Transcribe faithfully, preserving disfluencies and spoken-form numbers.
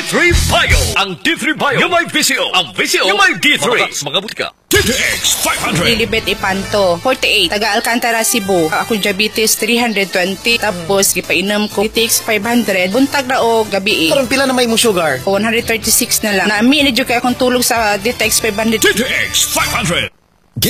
three Bio. Ang D three Bio yung may visio. Ang visio yung may D three. Mga mga butika. D T X five hundred. Lilibet Ipanto, forty-eight. Taga Alcantara, Cebu. Ako diabetes three hundred twenty. Tapos gipainom ko D T X five hundred. Buntag na o gabi. Karon pila na may mo sugar? one thirty-six na lang. Nami ni jud kay akong tulog sa D T X five hundred. D T X five hundred.